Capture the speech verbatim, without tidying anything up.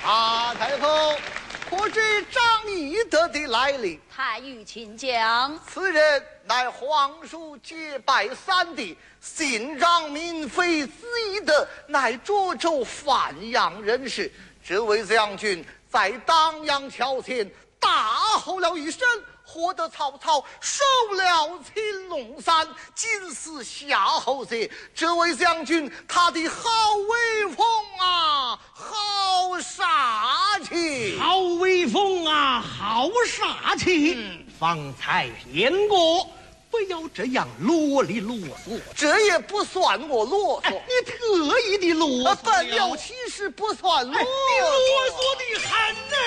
啊，太后，可知张翼德的来历？ 太尉请讲。 此人乃皇叔结拜三弟，姓张名飞，字翼德，乃涿州范阳人士。这位将军在当阳桥前大吼了一声，获得曹操收了青龙山，今似夏侯贼。这位将军他的好威风啊，好杀气！ 好威风啊，好杀气！嗯，方才言过，不要这样啰里啰嗦。 这也不算我啰嗦， 哎、你特意的啰嗦。 本了其实不算啰嗦， 哎、你啰嗦的很呢。